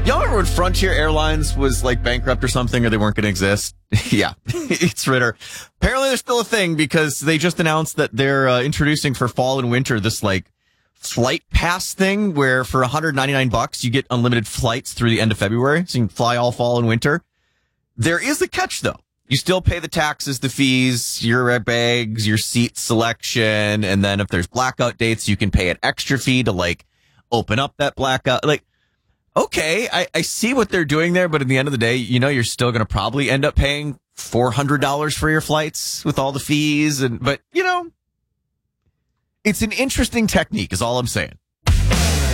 Y'all remember when Frontier Airlines was like bankrupt or something, or they weren't going to exist? Yeah, it's Ritter. Apparently they're still a thing because they just announced that they're introducing for fall and winter this like flight pass thing where for $199 you get unlimited flights through the end of February. So you can fly all fall and winter. There is a catch though. You still pay the taxes, the fees, your bags, your seat selection. And then if there's blackout dates, you can pay an extra fee to like open up that blackout. Like, okay, I see what they're doing there, but at the end of the day, you know, you're still going to probably end up paying $400 for your flights with all the fees. But, you know, it's an interesting technique is all I'm saying.